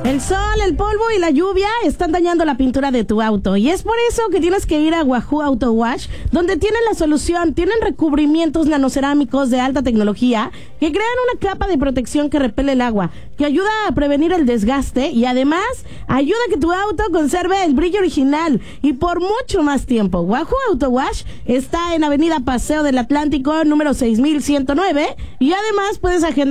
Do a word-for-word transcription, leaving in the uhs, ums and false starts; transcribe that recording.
El sol, el polvo y la lluvia están dañando la pintura de tu auto y es por eso que tienes que ir a Wahoo Auto Wash, donde tienen la solución. Tienen recubrimientos nanocerámicos de alta tecnología que crean una capa de protección que repele el agua, que ayuda a prevenir el desgaste y además ayuda a que tu auto conserve el brillo original y por mucho más tiempo. Wahoo Auto Wash está en Avenida Paseo del Atlántico número seis mil ciento nueve y además puedes agendar